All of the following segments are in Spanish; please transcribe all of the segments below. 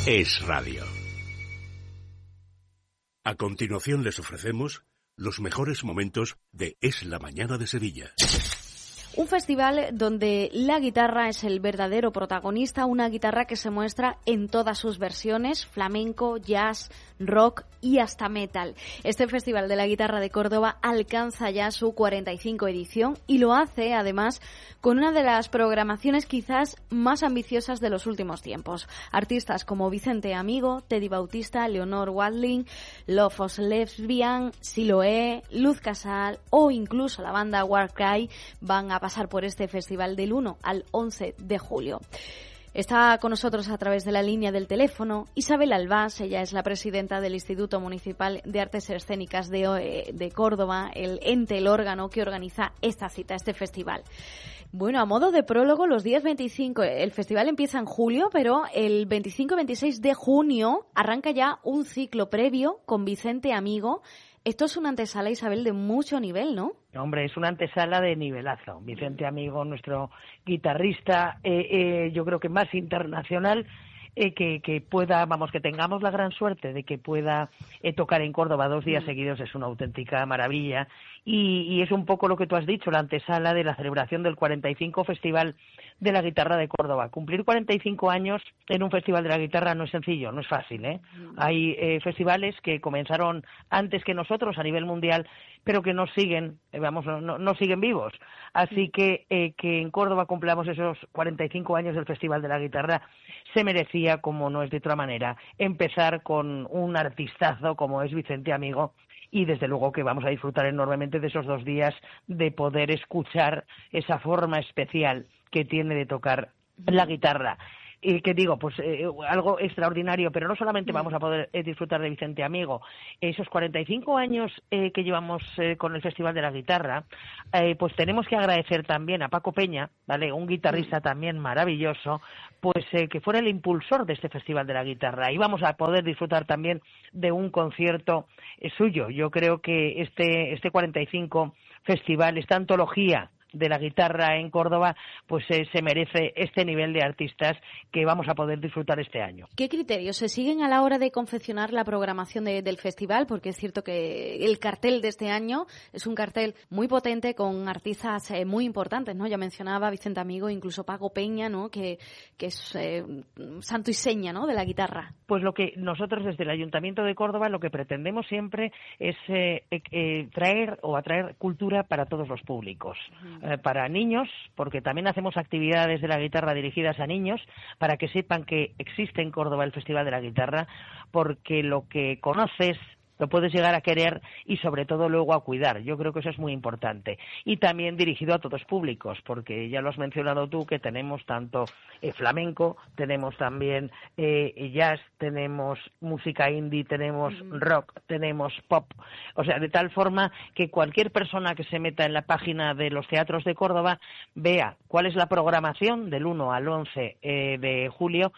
Es Radio. A continuación les ofrecemos los mejores momentos de Es la Mañana de Sevilla. Un festival donde la guitarra es el verdadero protagonista, una guitarra que se muestra en todas sus versiones, flamenco, jazz, rock y hasta metal. Este Festival de la Guitarra de Córdoba alcanza ya su 45 edición y lo hace, además, con una de las programaciones quizás más ambiciosas de los últimos tiempos. Artistas como Vicente Amigo, Teddy Bautista, Leonor Watling, Love of Lesbian, Siloé, Luz Casal o incluso la banda Warcry van a pasar por este festival del 1 al 11 de julio. Está con nosotros a través de la línea del teléfono Isabel Albás. Ella es la presidenta del Instituto Municipal de Artes Escénicas de Córdoba, el ente, el órgano que organiza esta cita, este festival. Bueno, a modo de prólogo, los días 25, el festival empieza en julio, pero el 25 y 26 de junio arranca ya un ciclo previo con Vicente Amigo. Esto es una antesala, Isabel, de mucho nivel, ¿no? Hombre, es una antesala de nivelazo. Vicente Amigo, nuestro guitarrista, yo creo que más internacional, que pueda, que tengamos la gran suerte de que pueda tocar en Córdoba 2 días seguidos es una auténtica maravilla. Y es un poco lo que tú has dicho, la antesala de la celebración del 45 Festival de la Guitarra de Córdoba. Cumplir 45 años en un Festival de la Guitarra no es sencillo, no es fácil, ¿eh? Hay festivales que comenzaron antes que nosotros a nivel mundial, pero que no siguen, no siguen vivos. Así que en Córdoba cumplamos esos 45 años del Festival de la Guitarra se merecía, como no es de otra manera, empezar con un artistazo como es Vicente Amigo. Y desde luego que vamos a disfrutar enormemente de esos 2 días de poder escuchar esa forma especial que tiene de tocar la guitarra. Y que digo, algo extraordinario, pero no solamente vamos a poder disfrutar de Vicente Amigo. Esos 45 años que llevamos con el Festival de la Guitarra, pues tenemos que agradecer también a Paco Peña, ¿vale? Un guitarrista también maravilloso, pues que fuera el impulsor de este Festival de la Guitarra. Y vamos a poder disfrutar también de un concierto suyo. Yo creo que este 45 Festival, esta antología de la guitarra en Córdoba, pues se merece este nivel de artistas que vamos a poder disfrutar este año. ¿Qué criterios se siguen a la hora de confeccionar la programación del festival? Porque es cierto que el cartel de este año es un cartel muy potente con artistas muy importantes, ¿no? Ya mencionaba Vicente Amigo, incluso Paco Peña, ¿no? Que es santo y seña, ¿no? De la guitarra. Pues lo que nosotros desde el Ayuntamiento de Córdoba lo que pretendemos siempre es traer o atraer cultura para todos los públicos. Para niños, porque también hacemos actividades de la guitarra dirigidas a niños, para que sepan que existe en Córdoba el Festival de la Guitarra, porque lo que conoces lo puedes llegar a querer y sobre todo luego a cuidar. Yo creo que eso es muy importante. Y también dirigido a todos públicos, porque ya lo has mencionado tú, que tenemos tanto flamenco, tenemos también jazz, tenemos música indie, tenemos rock, tenemos pop. O sea, de tal forma que cualquier persona que se meta en la página de los teatros de Córdoba vea cuál es la programación del 1 al 11 de julio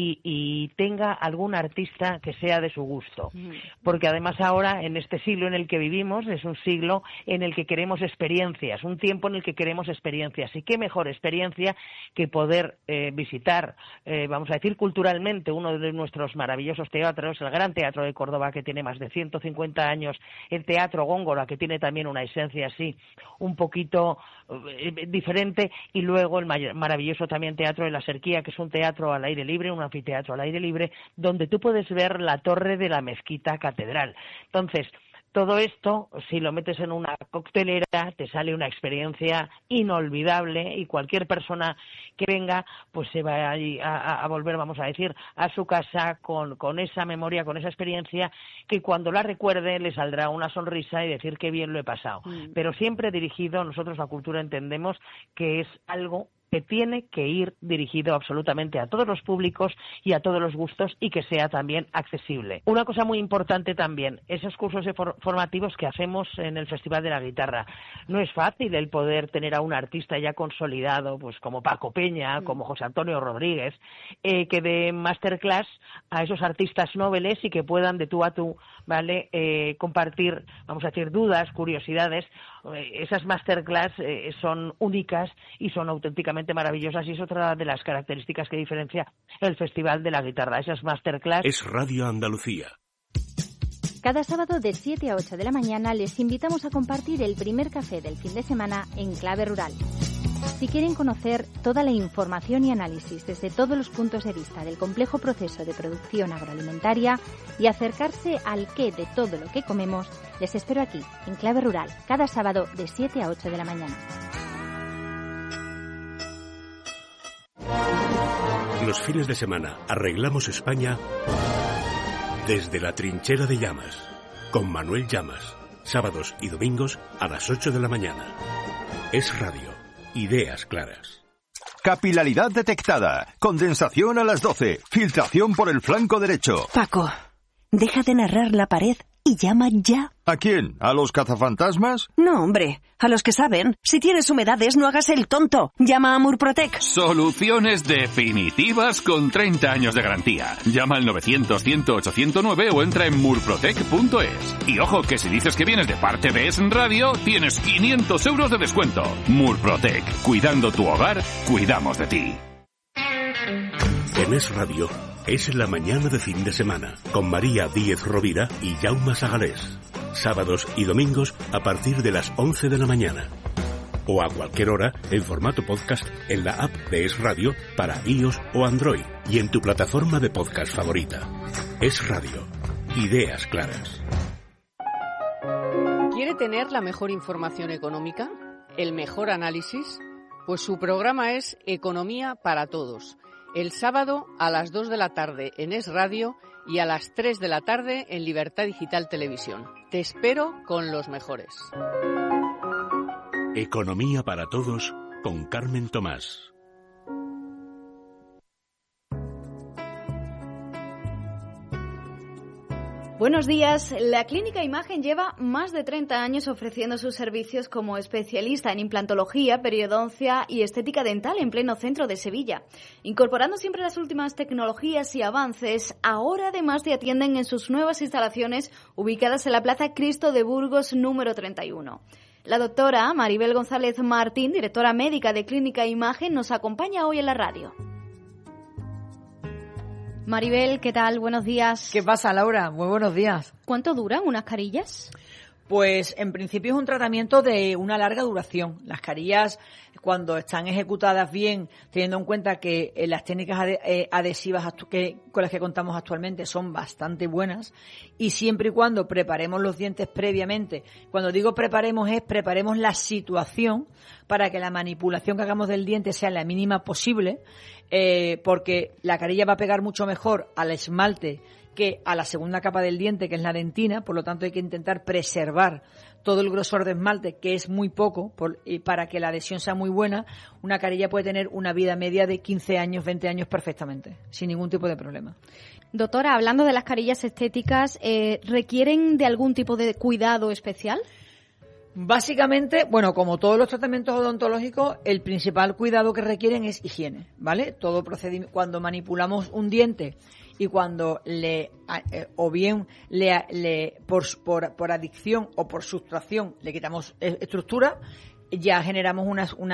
y tenga algún artista que sea de su gusto. Porque además ahora, en este siglo en el que vivimos, es un siglo en el que queremos experiencias, un tiempo en el que queremos experiencias. Y qué mejor experiencia que poder visitar, vamos a decir culturalmente, uno de nuestros maravillosos teatros, el Gran Teatro de Córdoba, que tiene más de 150 años, el Teatro Góngora, que tiene también una esencia así, un poquito diferente, y luego el maravilloso también Teatro de la Serquía, que es un teatro al aire libre, un anfiteatro al aire libre, donde tú puedes ver la torre de la mezquita catedral. Entonces, todo esto, si lo metes en una coctelera, te sale una experiencia inolvidable y cualquier persona que venga, pues se va a volver, vamos a decir, a su casa con esa memoria, con esa experiencia, que cuando la recuerde le saldrá una sonrisa y decir qué bien lo he pasado. Pero siempre dirigido, nosotros la cultura entendemos que es algo que tiene que ir dirigido absolutamente a todos los públicos y a todos los gustos y que sea también accesible. Una cosa muy importante también, esos cursos formativos que hacemos en el Festival de la Guitarra. No es fácil el poder tener a un artista ya consolidado, pues como Paco Peña, como José Antonio Rodríguez, que dé masterclass a esos artistas noveles y que puedan de tú a tú, ¿vale? Compartir, vamos a decir, dudas, curiosidades. Esas masterclass son únicas y son auténticamente absolutamente maravillosas y es otra de las características que diferencia el Festival de la Guitarra. Esas masterclass. Es Radio Andalucía. Cada sábado de 7 a 8 de la mañana les invitamos a compartir el primer café del fin de semana en Clave Rural. Si quieren conocer toda la información y análisis desde todos los puntos de vista del complejo proceso de producción agroalimentaria y acercarse al qué de todo lo que comemos, les espero aquí, en Clave Rural, cada sábado de 7 a 8 de la mañana. Los fines de semana arreglamos España desde la trinchera de Llamas, con Manuel Llamas, sábados y domingos a las 8 de la mañana. Es Radio. Ideas claras. Capilaridad detectada. Condensación a las 12. Filtración por el flanco derecho. Paco, deja de narrar la pared y llama ya. ¿A quién? ¿A los cazafantasmas? No, hombre, a los que saben. Si tienes humedades, no hagas el tonto. Llama a Murprotec. Soluciones definitivas con 30 años de garantía. Llama al 900-108-109 o entra en murprotec.es. Y ojo, que si dices que vienes de parte de Es Radio, tienes 500 euros de descuento. Murprotec. Cuidando tu hogar, cuidamos de ti. En Es Radio es la mañana de fin de semana, con María Díez Rovira y Jaume Sagalés. Sábados y domingos a partir de las 11 de la mañana. O a cualquier hora en formato podcast en la app de Es Radio para iOS o Android y en tu plataforma de podcast favorita. Es Radio. Ideas claras. ¿Quiere tener la mejor información económica? ¿El mejor análisis? Pues su programa es Economía para Todos. El sábado a las 2 de la tarde en Es Radio y a las 3 de la tarde en Libertad Digital Televisión. Te espero con los mejores. Economía para Todos con Carmen Tomás. Buenos días. La Clínica Imagen lleva más de 30 años ofreciendo sus servicios como especialista en implantología, periodoncia y estética dental en pleno centro de Sevilla. Incorporando siempre las últimas tecnologías y avances, ahora además te atienden en sus nuevas instalaciones ubicadas en la Plaza Cristo de Burgos número 31. La doctora Maribel González Martín, directora médica de Clínica Imagen, nos acompaña hoy en la radio. Maribel, ¿qué tal? Buenos días. ¿Qué pasa, Laura? Muy buenos días. ¿Cuánto duran unas carillas? Pues en principio es un tratamiento de una larga duración. Las carillas, cuando están ejecutadas bien, teniendo en cuenta que las técnicas adhesivas con las que contamos actualmente son bastante buenas, y siempre y cuando preparemos los dientes previamente, cuando digo preparemos la situación para que la manipulación que hagamos del diente sea la mínima posible, porque la carilla va a pegar mucho mejor al esmalte que a la segunda capa del diente, que es la dentina. Por lo tanto hay que intentar preservar todo el grosor de esmalte, que es muy poco, para que la adhesión sea muy buena. Una carilla puede tener una vida media de 15 años, 20 años perfectamente, sin ningún tipo de problema. Doctora, hablando de las carillas estéticas, ¿requieren de algún tipo de cuidado especial? Básicamente, bueno, como todos los tratamientos odontológicos, el principal cuidado que requieren es higiene, ¿vale? Todo procedimiento, cuando manipulamos un diente y cuando por adicción o por sustracción le quitamos estructura, ya generamos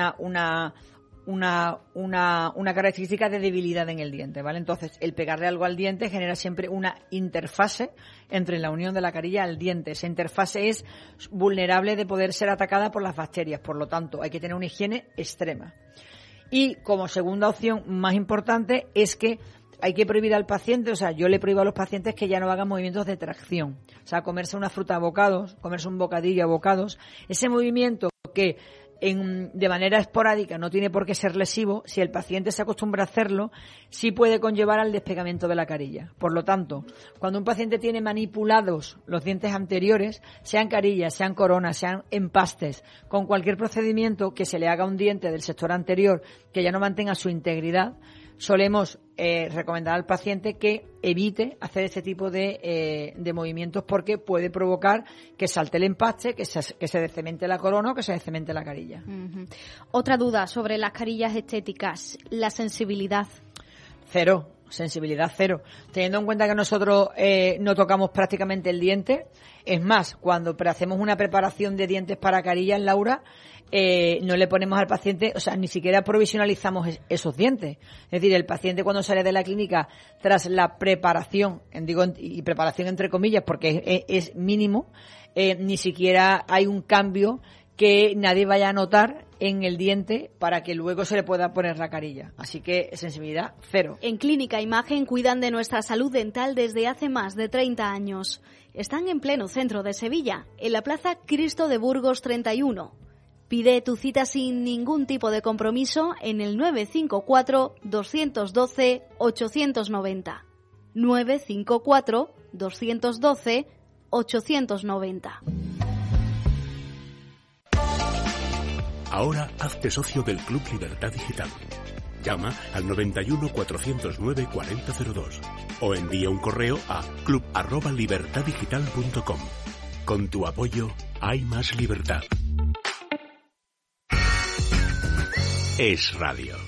una característica de debilidad en el diente, ¿vale? Entonces, el pegarle algo al diente genera siempre una interfase entre la unión de la carilla al diente. Esa interfase es vulnerable de poder ser atacada por las bacterias, por lo tanto, hay que tener una higiene extrema. Y como segunda opción más importante es que hay que prohibir al paciente, o sea, yo le prohíbo a los pacientes que ya no hagan movimientos de tracción. O sea, comerse una fruta a bocados, comerse un bocadillo a bocados. Ese movimiento que de manera esporádica no tiene por qué ser lesivo, si el paciente se acostumbra a hacerlo, sí puede conllevar al despegamiento de la carilla. Por lo tanto, cuando un paciente tiene manipulados los dientes anteriores, sean carillas, sean coronas, sean empastes, con cualquier procedimiento que se le haga a un diente del sector anterior que ya no mantenga su integridad, solemos recomendar al paciente que evite hacer este tipo de movimientos, porque puede provocar que salte el empaste, que se descemente la corona o que se descemente la carilla. Uh-huh. Otra duda sobre las carillas estéticas, la sensibilidad. Cero. sensibilidad cero. Teniendo en cuenta que nosotros no tocamos prácticamente el diente, es más, cuando hacemos una preparación de dientes para carillas, Laura, no le ponemos al paciente, o sea, ni siquiera provisionalizamos esos dientes. Es decir, el paciente cuando sale de la clínica tras la preparación, y preparación entre comillas porque es mínimo, ni siquiera hay un cambio que nadie vaya a notar en el diente para que luego se le pueda poner la carilla. Así que sensibilidad cero. En Clínica Imagen cuidan de nuestra salud dental desde hace más de 30 años. Están en pleno centro de Sevilla, en la Plaza Cristo de Burgos 31. Pide tu cita sin ningún tipo de compromiso en el 954-212-890. 954-212-890. Ahora hazte socio del Club Libertad Digital. Llama al 91 409 4002 o envía un correo a club@libertaddigital.com. Con tu apoyo hay más libertad. Es Radio.